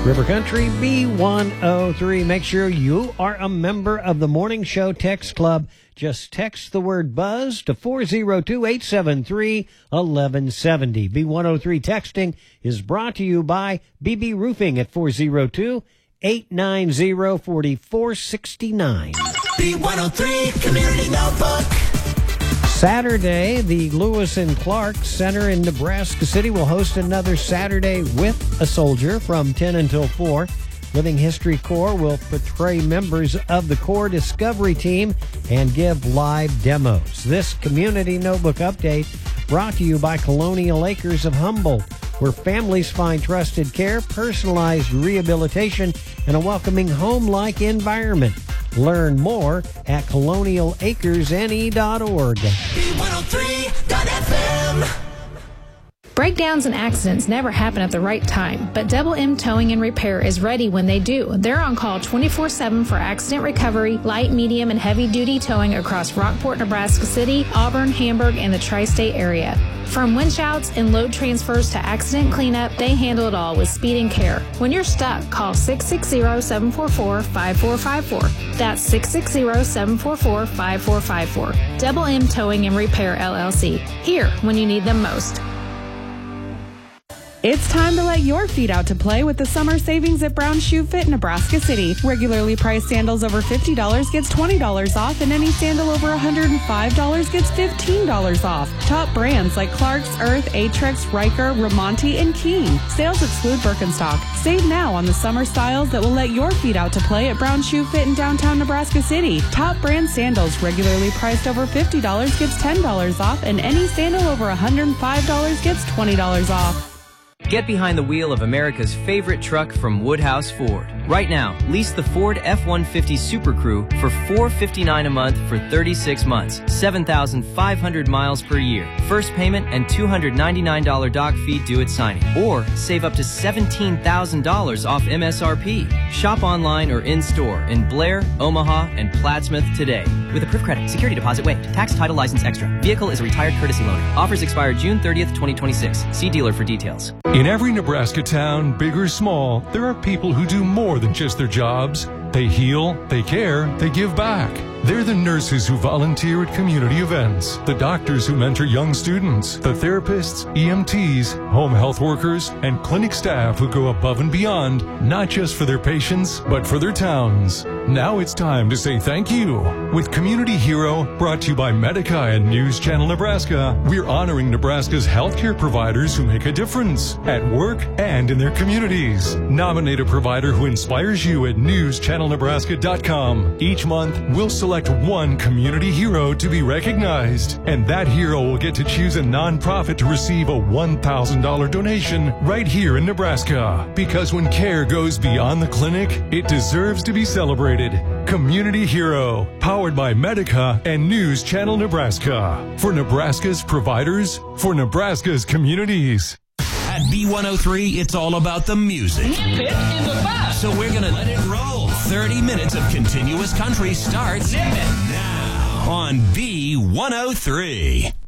River Country B103. Make sure you are a member of the Morning Show Text Club. Just text the word BUZZ to 402-873-1170. B103 texting is brought to you by BB Roofing at 402-890-4469. B103 Community Notebook. Saturday, the Lewis and Clark Center in Nebraska City will host another Saturday with a Soldier from 10 until 4. Living History Corps will portray members of the Corps Discovery Team and give live demos. This Community Notebook update brought to you by Colonial Acres of Humboldt, where families find trusted care, personalized rehabilitation, and a welcoming home-like environment. Learn more at colonialacresne.org. B103.FM. Breakdowns and accidents never happen at the right time, but Double M Towing and Repair is ready when they do. They're on call 24/7 for accident recovery, light, medium, and heavy-duty towing across Rockport, Nebraska City, Auburn, Hamburg, and the tri-state area. From winch outs and load transfers to accident cleanup, they handle it all with speed and care. When you're stuck, call 660-744-5454. That's 660-744-5454. Double M Towing and Repair, LLC. Here when you need them most. It's time to let your feet out to play with the summer savings at Brown Shoe Fit, Nebraska City. Regularly priced sandals over $50 gets $20 off, and any sandal over $105 gets $15 off. Top brands like Clark's, Earth, Aetrex, Riker, Ramonti, and Keen. Sales exclude Birkenstock. Save now on the summer styles that will let your feet out to play at Brown Shoe Fit in downtown Nebraska City. Top brand sandals regularly priced over $50 gets $10 off, and any sandal over $105 gets $20 off. Get behind the wheel of America's favorite truck from Woodhouse Ford. Right now, lease the Ford F-150 Super Crew for $459 a month for 36 months, 7,500 miles per year. First payment and $299 doc fee due at signing. Or save up to $17,000 off MSRP. Shop online or in-store in Blair, Omaha, and Plattsmouth today. With approved credit, security deposit waived, tax, title, license extra. Vehicle is a retired courtesy loaner. Offers expire June 30th, 2026. See dealer for details. In every Nebraska town, big or small, there are people who do more than just their jobs. They heal, they care, they give back. They're the nurses who volunteer at community events, the doctors who mentor young students, the therapists, EMTs, home health workers, and clinic staff who go above and beyond, not just for their patients, but for their towns. Now it's time to say thank you. With Community Hero, brought to you by Medica and News Channel Nebraska, we're honoring Nebraska's healthcare providers who make a difference at work and in their communities. Nominate a provider who inspires you at newschannelnebraska.com. Each month, we'll select one community hero to be recognized, and that hero will get to choose a nonprofit to receive a $1,000 donation right here in Nebraska. Because when care goes beyond the clinic, it deserves to be celebrated. Community Hero, powered by Medica and News Channel Nebraska. For Nebraska's providers, for Nebraska's communities. At B103, it's all about the music. So we're going to let it roll. 30 minutes of continuous country starts now on B103.